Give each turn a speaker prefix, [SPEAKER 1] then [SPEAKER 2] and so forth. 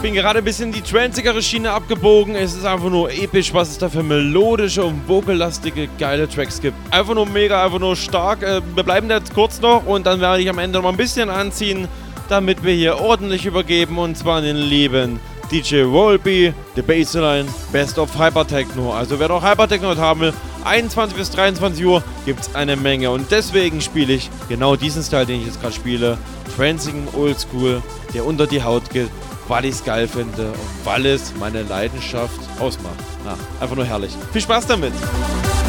[SPEAKER 1] bin gerade ein bisschen die tranzigere Schiene abgebogen. Es ist einfach nur episch, was es da für melodische und vokallastige geile Tracks gibt. Einfach nur mega, einfach nur stark. Wir bleiben jetzt kurz noch und dann werde ich am Ende noch mal ein bisschen anziehen, damit wir hier ordentlich übergeben, und zwar an den lieben DJ Volby, The Bassline, Best of Hypertechno. Also wer noch Hypertechno haben will, 21 bis 23 Uhr gibt es eine Menge. Und deswegen spiele ich genau diesen Style, den ich jetzt gerade spiele. Transigen Oldschool, der unter die Haut geht, weil ich es geil finde und weil es meine Leidenschaft ausmacht. Einfach nur herrlich. Viel Spaß damit!